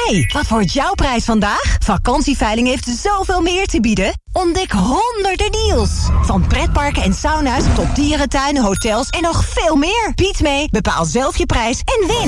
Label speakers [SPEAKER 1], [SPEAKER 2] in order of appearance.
[SPEAKER 1] hey, wat wordt jouw prijs vandaag? Vakantieveiling heeft zoveel meer te bieden. Ontdek honderden deals. Van pretparken en sauna's tot dierentuinen, hotels en nog veel meer. Bied mee, bepaal zelf je prijs en win.